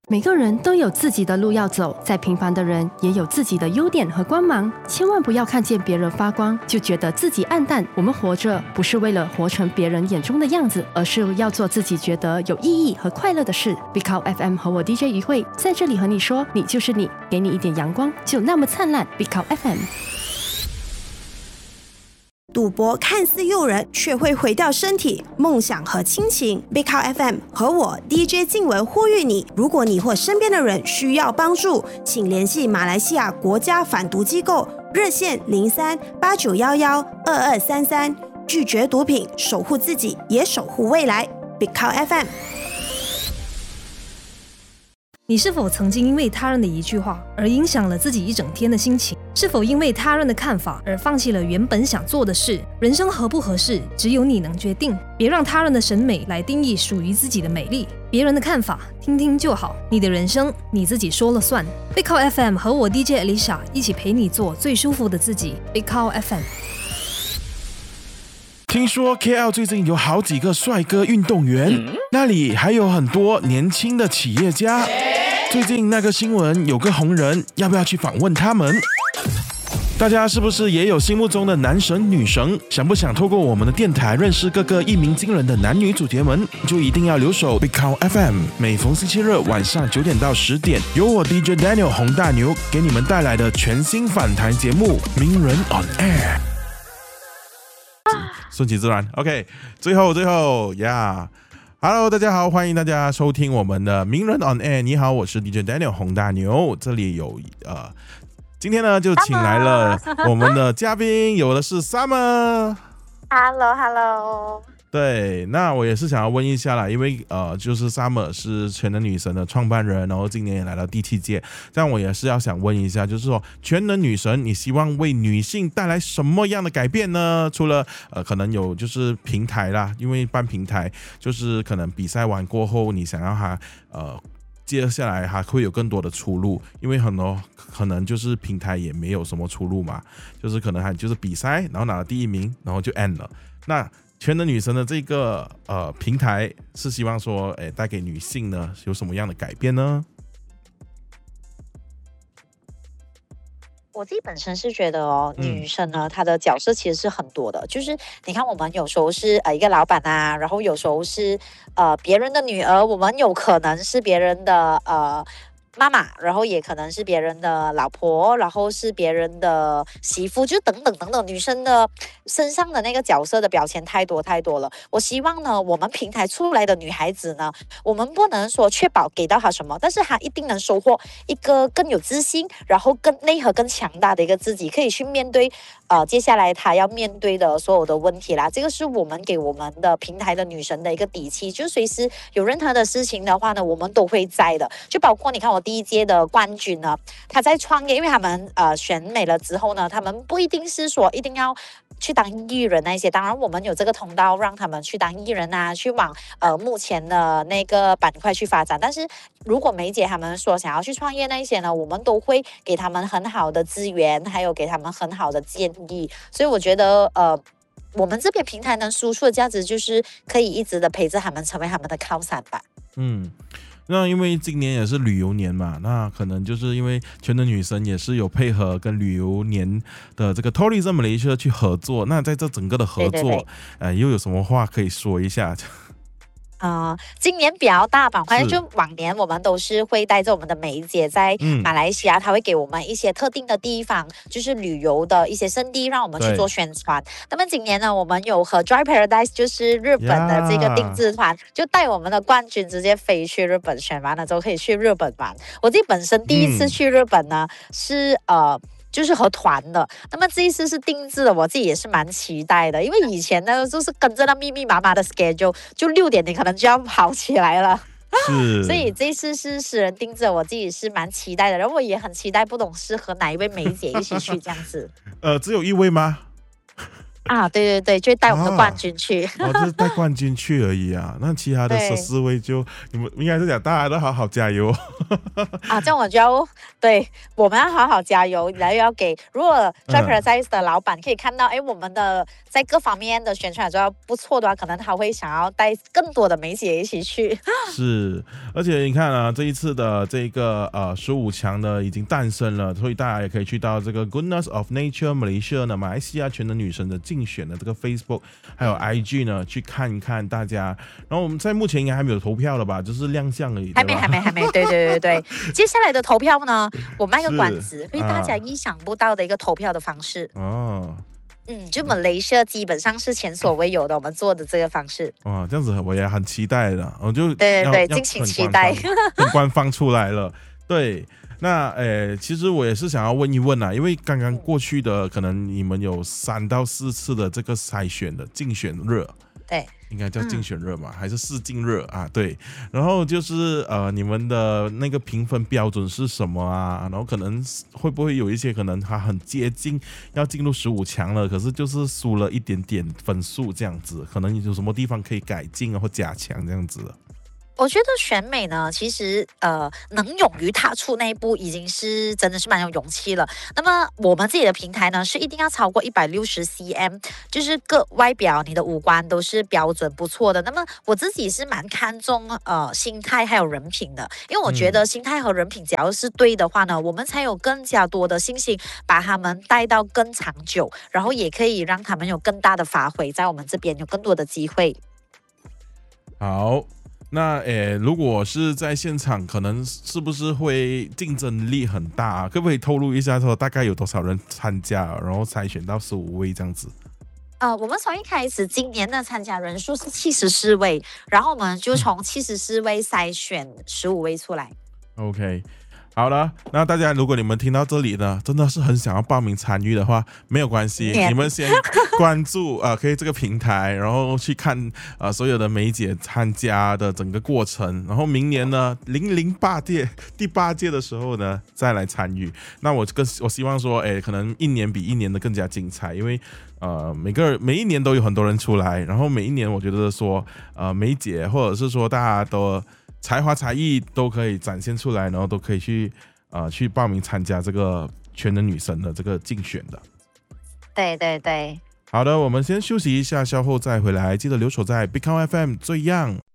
每个人都有自己的路要走，再平凡的人也有自己的优点和光芒。千万不要看见别人发光，就觉得自己暗淡。我们活着不是为了活成别人眼中的样子，而是要做自己觉得有意义和快乐的事。Big Cow FM 和我 DJ 于慧在这里和你说，你就是你，给你一点阳光，就那么灿烂。Big Cow FM。 赌博看似诱人，却会毁掉身体、梦想和亲情。Big Cow FM 和我 DJ 静文呼吁你：如果你或身边的人需要帮助，请联系马来西亚国家反毒机构热线03-8911-2233，拒绝毒品，守护自己，也守护未来。Big Cow FM。 你是否曾经因为他人的一句话而影响了自己一整天的心情？是否因为他人的看法而放弃了原本想做的事？人生合不合适，只有你能决定。别让他人的审美来定义属于自己的美丽。别人的看法听听就好，你的人生你自己说了算。Big Cow FM 和我 DJ Alicia 一起陪你做最舒服的自己。Big Cow FM。 听说 KL 最近有好几个帅哥运动员，那里还有很多年轻的企业家。最近那个新闻有个红人，要不要去访问他们？大家是不是也有心目中的男神女神？想不想透过我们的电台认识各个一鸣惊人的男女主角们？就一定要留守 Big Cow FM， 每逢星期日晚上9点到10点，由我 DJ Daniel 洪大牛给你们带来的全新访谈节目《名人 on Air》。顺其自然 ，OK。最后，Hello， 大家好，欢迎大家收听我们的《名人 on Air》。你好，我是 DJ Daniel 洪大牛，这里有今天呢就请来了我们的嘉宾，有的是 Summer。Hello。 对，那我也是想要问一下啦，因为就是 Summer 是全能女神的创办人，然后今年也来到第7届，这样我也是要想问一下，就是说全能女神，你希望为女性带来什么样的改变呢？除了可能有就是平台啦，因为办平台就是可能比赛完过后，你想要她接下来还会有更多的出路，因为很多可能就是平台也没有什么出路嘛，就是可能还就是比赛，然后拿了第1名，然后就 end 了。那全能女神的这个平台是希望说，带给女性呢有什么样的改变呢？ 我自己本身是觉得女生呢，她的角色其实是很多的。就是你看，我们有时候是一个老板啊，然后有时候是别人的女儿，我们有可能是别人的妈妈，然后也可能是别人的老婆，然后是别人的媳妇，就等等等等，女生的身上的那个角色的标签太多了。我希望呢，我们平台出来的女孩子呢，我们不能说确保给到她什么，但是她一定能收获一个更有自信，然后更内核更强大的一个自己，可以去面对接下来她要面对的所有的问题啦。这个是我们给我们的平台的女神的一个底气，就随时有任何的事情的话呢，我们都会在的。就包括你看我第1届的冠军呢，他在创业，因为他们选美了之后呢，他们不一定是说一定要去当艺人那些，当然我们有这个通道让他们去当艺人啊，去往目前的那个板块去发展。但是如果梅姐他们说想要去创业那些呢，我们都会给他们很好的资源，还有给他们很好的建议。所以我觉得我们这边平台能输出的价值就是可以一直的陪着他们，成为他们的靠山吧。 那因为今年也是旅游年嘛，那可能就是因为全能女神也是有配合跟旅游年的这个 Tourism Malaysia 去合作，那在这整个的合作，又有什么话可以说一下？ 今年比较大板块，就往年我们都是会带着我们的梅姐在马来西亚，她会给我们一些特定的地方，就是旅游的一些胜地，让我们去做宣传。那么今年呢，我们有和 Dry Paradise 就是日本的这个定制团，就带我们的冠军直接飞去日本，选完了之后可以去日本玩。我自己本身第1次去日本呢，是就是和团的，那么这一次是定制的，我自己也是蛮期待的，因为以前呢就是跟着那密密麻麻的 schedule， 就6点你可能就要跑起来了，所以这一次是私人定制，我自己是蛮期待的，然后我也很期待，不懂是和哪一位梅姐一起去这样子。 只有1位吗？ 啊，对对对，就带我们的冠军去。 就是带冠军去而已啊。那其他的14位就你们应该是讲大家都好好加油啊，这样我就要对我们要好好加油，然后要给如果 Joy Paradise 的老板可以看到，我们的在各方面的宣传要不错的话，可能他会想要带更多的梅姐一起去。 是，而且你看啊，这一次的这个15强呢已经诞生了，所以大家也可以去到这个 Goodness of Nature Malaysia 呢，马来西亚全能女神的竞选的这个 Facebook 还有 IG 呢，去看一看大家。然后我们在目前应该还没有投票了吧，就是亮相而已。 还没，对对对对。接下来的投票呢，我卖个关子，因为大家意想不到的一个投票的方式。就Malaysia基本上是前所未有的，我们做的这个方式。哇， 这样子我也很期待的，我就对，敬请期待， 很官方出来了。对，那其实我也是想要问一问啊，因为刚刚过去的可能你们有3到4次的这个筛选的竞选热。 对， 应该叫竞选热嘛，还是试镜热啊？对，然后就是你们的那个评分标准是什么啊？然后可能会不会有一些可能它很接近要进入15强了，可是就是输了一点点分数这样子，可能有什么地方可以改进啊或加强这样子的？ 我觉得选美呢，其实能勇于踏出那一步，已经是真的是蛮有勇气了。那么我们自己的平台呢，是一定要超过160cm，就是各外表你的五官都是标准不错的。那么我自己是蛮看重心态还有人品的，因为我觉得心态和人品只要是对的话呢，我们才有更加多的信心把他们带到更长久，然后也可以让他们有更大的发挥，在我们这边有更多的机会。 好。那如果是在现场，可能是不是会竞争力很大啊？可不可以透露一下说大概有多少人参加，然后筛选到15位这样子？ 我们从一开始今年的参加人数是74位，然后我们就从74位筛选15位出来。 OK。好了，那大家如果你们听到这里呢，真的是很想要报名参与的话，没有关系，你们先关注可以这个平台，然后去看所有的梅姐参加的整个过程，然后明年呢008届第8届的时候呢再来参与。那我希望说，可能一年比一年的更加精彩，因为每一年都有很多人出来，然后每一年我觉得说梅姐或者是说大家都才华才艺都可以展现出来，然后都可以去报名参加这个全能女神的这个竞选的。 对对对。 好的，我们先休息一下，稍后再回来，记得留守在 Big Count FM 最样。